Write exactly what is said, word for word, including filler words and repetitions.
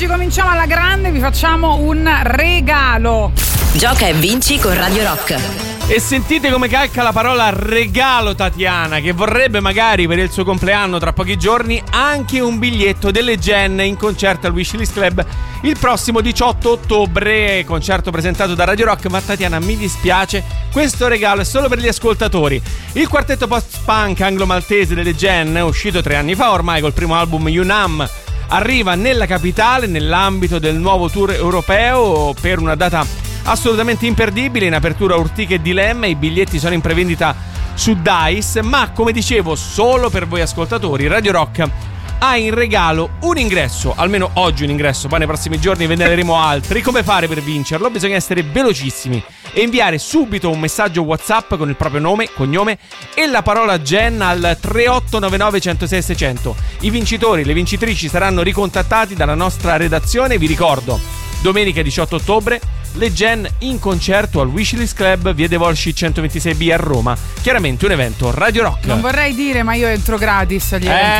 oggi cominciamo alla grande, vi facciamo un regalo. Gioca e vinci con Radio Rock. E sentite come calca la parola regalo Tatiana, che vorrebbe magari per il suo compleanno tra pochi giorni anche un biglietto delle Gen in concerto al Wishlist Club il prossimo diciotto ottobre, concerto presentato da Radio Rock. Ma Tatiana, mi dispiace, questo regalo è solo per gli ascoltatori. Il quartetto post-punk anglo-maltese delle Gen, uscito tre anni fa ormai col primo album Unam, arriva nella capitale nell'ambito del nuovo tour europeo per una data assolutamente imperdibile. In apertura Urtiche e Dilemma, i biglietti sono in prevendita su Dice, ma come dicevo solo per voi ascoltatori Radio Rock ha in regalo un ingresso, almeno oggi un ingresso, poi nei prossimi giorni ve ne daremo altri. Come fare per vincerlo? Bisogna essere velocissimi e inviare subito un messaggio WhatsApp con il proprio nome, cognome e la parola Gen al tre otto nove nove uno zero sei sei zero zero. I vincitori, le vincitrici saranno ricontattati dalla nostra redazione. Vi ricordo, domenica diciotto ottobre le Gen in concerto al Wishlist Club, via De Volsci centoventisei B a Roma. Chiaramente un evento Radio Rock. Non vorrei dire, ma io entro gratis agli eh, eventi